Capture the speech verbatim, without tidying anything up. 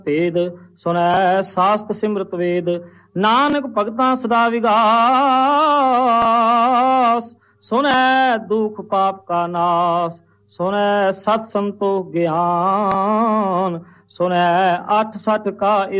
ਭੇਦ ਸੁਣੈ ਸਾਸਤ ਸਿਮਰਤ ਵੇਦ। ਨਾਨਕ ਭਗਤਾਂ ਸਦਾ ਵਿਗਾਸ ਸੁਣੈ ਦੁਖ ਪਾਪ ਕਾ ਨਾਸ। ਸੁਣੈ ਸਤ ਸੰਤੋਖ ਗਿਆਨ ਸੁਣੈ ਅੱਠ ਸਠ ਕਾ